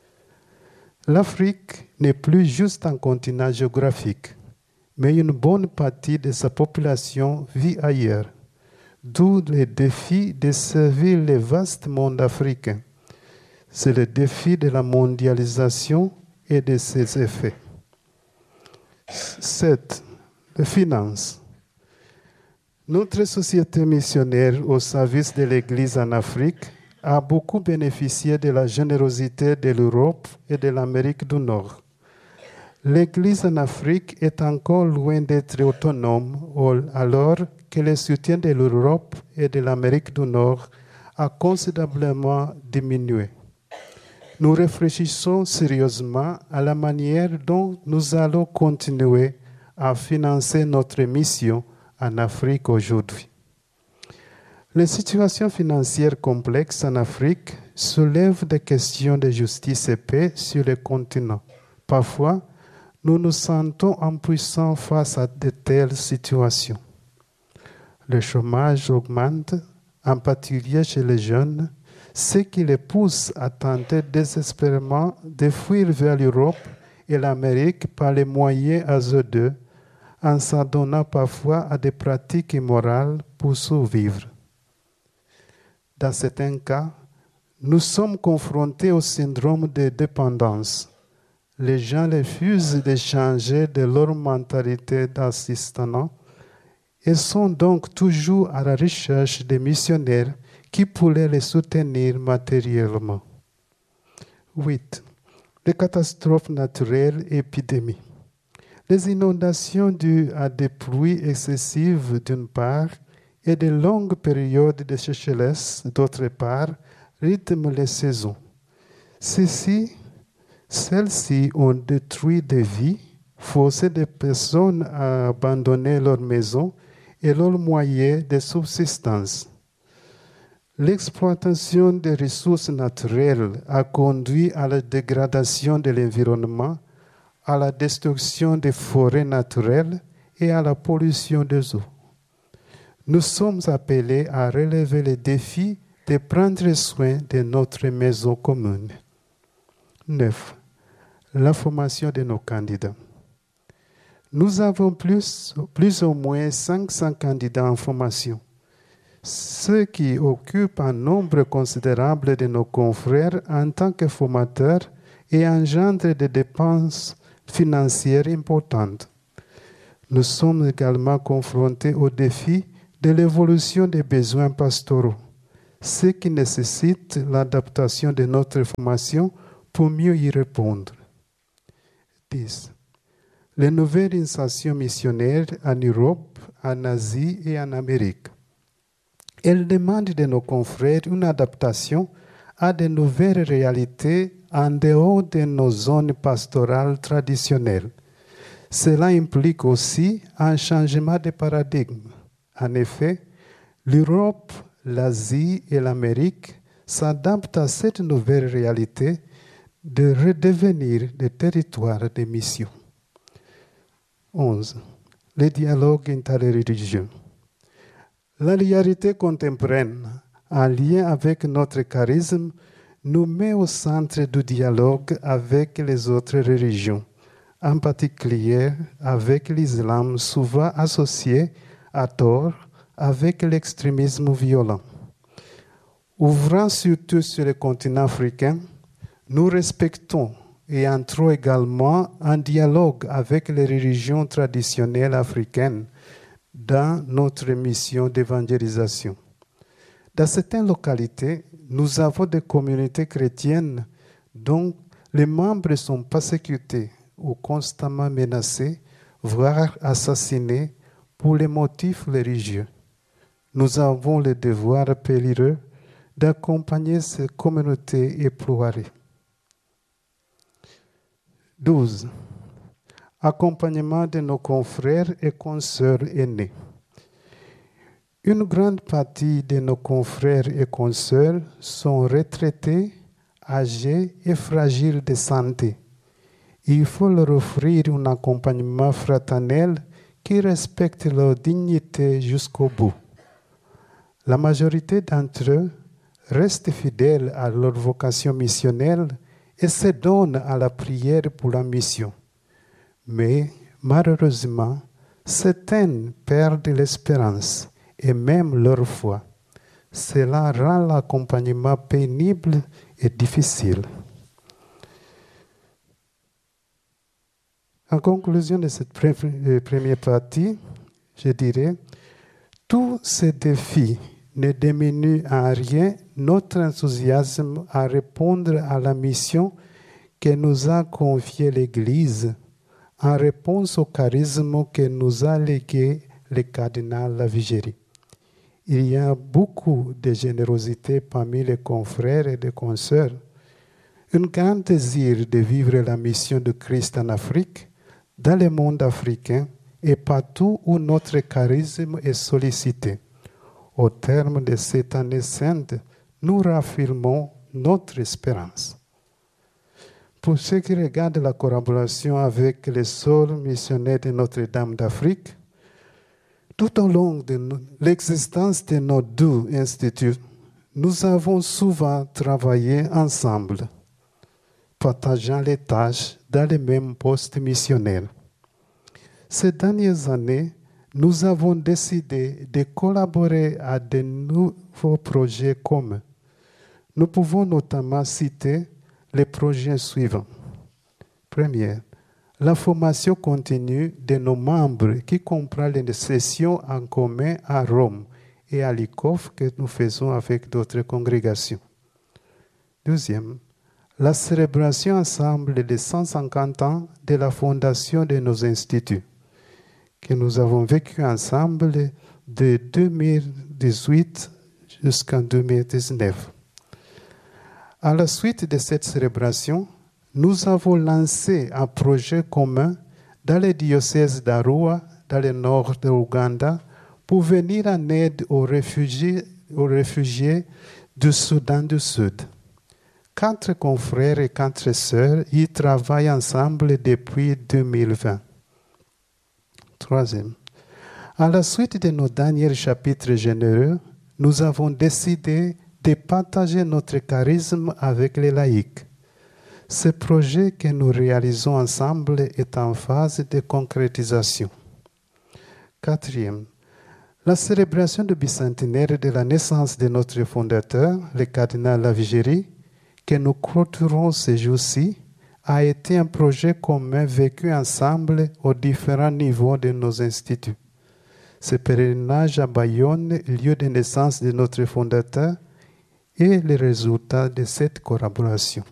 L'Afrique n'est plus juste un continent géographique, mais une bonne partie de sa population vit ailleurs, d'où le défi de servir le vaste monde africain. C'est le défi de la mondialisation et de ses effets. 7. Les finances. Notre société missionnaire au service de l'Église en Afrique a beaucoup bénéficié de la générosité de l'Europe et de l'Amérique du Nord. L'Église en Afrique est encore loin d'être autonome, alors que le soutien de l'Europe et de l'Amérique du Nord a considérablement diminué. Nous réfléchissons sérieusement à la manière dont nous allons continuer à financer notre mission en Afrique aujourd'hui. Les situations financières complexes en Afrique soulèvent des questions de justice et paix sur le continent. Parfois, nous nous sentons impuissants face à de telles situations. Le chômage augmente, en particulier chez les jeunes, ce qui les pousse à tenter désespérément de fuir vers l'Europe et l'Amérique par les moyens hasardeux, en s'adonnant parfois à des pratiques immorales pour survivre. Dans certains cas, nous sommes confrontés au syndrome de dépendance. Les gens refusent de changer de leur mentalité d'assistanat et sont donc toujours à la recherche des missionnaires qui pourraient les soutenir matériellement. 8. Les catastrophes naturelles et épidémies. Les inondations dues à des pluies excessives d'une part et de longues périodes de sécheresse d'autre part rythment les saisons. Celles-ci ont détruit des vies, forcé des personnes à abandonner leurs maisons et leurs moyens de subsistance. L'exploitation des ressources naturelles a conduit à la dégradation de l'environnement, à la destruction des forêts naturelles et à la pollution des eaux. Nous sommes appelés à relever le défi de prendre soin de notre maison commune. 9. La formation de nos candidats. Nous avons plus ou moins 500 candidats en formation, ce qui occupe un nombre considérable de nos confrères en tant que formateurs et engendre des dépenses financières importantes. Nous sommes également confrontés au défi de l'évolution des besoins pastoraux, ce qui nécessite l'adaptation de notre formation pour mieux y répondre. 10. Les nouvelles initiations missionnaires en Europe, en Asie et en Amérique. Elles demandent de nos confrères une adaptation à de nouvelles réalités en dehors de nos zones pastorales traditionnelles. Cela implique aussi un changement de paradigme. En effet, l'Europe, l'Asie et l'Amérique s'adaptent à cette nouvelle réalité de redevenir des territoires de mission. 11. Les dialogues interreligieux. La réalité contemporaine, en lien avec notre charisme, nous met au centre du dialogue avec les autres religions, en particulier avec l'islam souvent associé à tort avec l'extrémisme violent. Ouvrant surtout sur le continent africain, nous respectons et entrons également en dialogue avec les religions traditionnelles africaines dans notre mission d'évangélisation. Dans certaines localités, nous avons des communautés chrétiennes dont les membres sont persécutés ou constamment menacés, voire assassinés pour les motifs religieux. Nous avons le devoir périlleux d'accompagner ces communautés éplorées. 12. Accompagnement de nos confrères et consoeurs aînés. Une grande partie de nos confrères et consoeurs sont retraités, âgés et fragiles de santé. Il faut leur offrir un accompagnement fraternel qui respecte leur dignité jusqu'au bout. La majorité d'entre eux restent fidèles à leur vocation missionnelle et se donnent à la prière pour la mission. Mais malheureusement, certains perdent l'espérance et même leur foi. Cela rend l'accompagnement pénible et difficile. En conclusion de cette première partie, je dirais, tous ces défis ne diminuent en rien notre enthousiasme à répondre à la mission que nous a confiée l'Église en réponse au charisme que nous a légué le cardinal Lavigérie. Il y a beaucoup de générosité parmi les confrères et les consoeurs, un grand désir de vivre la mission de Christ en Afrique, dans le monde africain et partout où notre charisme est sollicité. Au terme de cette année sainte, nous raffirmons notre espérance. pour ce qui regarde la collaboration avec les sœurs missionnaires de Notre-Dame d'Afrique, tout au long de l'existence de nos deux instituts, nous avons souvent travaillé ensemble, partageant les tâches dans les mêmes postes missionnaires. Ces dernières années, nous avons décidé de collaborer à de nouveaux projets communs. Nous pouvons notamment citer les projets suivants. Premier, la formation continue de nos membres qui comprend les sessions en commun à Rome et à l'ICOF que nous faisons avec d'autres congrégations. Deuxième, la célébration ensemble des 150 ans de la fondation de nos instituts, que nous avons vécu ensemble de 2018 jusqu'en 2019. À la suite de cette célébration, nous avons lancé un projet commun dans le diocèse d'Arua, dans le nord de l'Ouganda, pour venir en aide aux réfugiés du Soudan du Sud. 4 confrères et 4 sœurs y travaillent ensemble depuis 2020. Troisième, à la suite de nos derniers chapitres généreux, nous avons décidé de partager notre charisme avec les laïcs. Ce projet que nous réalisons ensemble est en phase de concrétisation. Quatrième, la célébration du bicentenaire de la naissance de notre fondateur, le cardinal Lavigéry, que nous clôturons ces jours-ci, a été un projet commun vécu ensemble aux différents niveaux de nos instituts. Ce pèlerinage à Bayonne, lieu de naissance de notre fondateur, est le résultat de cette collaboration.